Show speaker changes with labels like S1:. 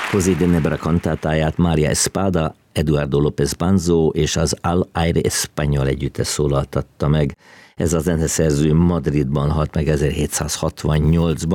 S1: José de Nebra kantátáját María Espada, Eduardo López Banzo és az Al Aire Español együttes szólaltatta meg. Ez a zeneszerző Madridban halt meg 1768-ban.